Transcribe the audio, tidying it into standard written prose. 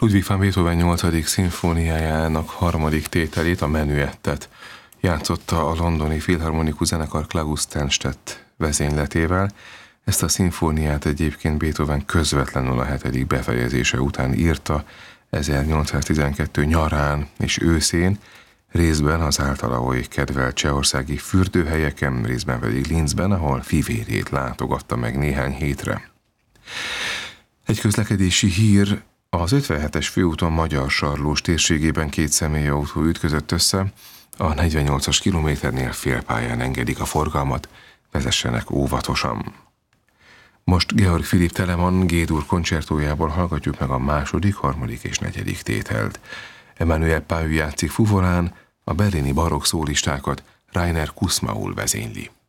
Ludwig van Beethoven 8. szimfóniájának harmadik tételét, a menüettet játszotta a londoni filharmonikus zenekar Klaus Stanstedt vezényletével. Ezt a szimfóniát egyébként Beethoven közvetlenül a 7. befejezése után írta 1812 nyarán és őszén, részben az általa oly kedvelt csehországi fürdőhelyeken, részben pedig Linzben, ahol fivérét látogatta meg néhány hétre. Egy közlekedési hír: az 57-es főúton Magyar-Sarlós térségében két személyautó ütközött össze, a 48-as kilométernél félpályán engedik a forgalmat, vezessenek óvatosan. Most Georg Philipp Telemann G-dur koncertójából hallgatjuk meg a második, harmadik és negyedik tételt. Emmanuel Pahu játszik fuvolán, a berlini barokk szólistákat Rainer Kussmaul vezényli.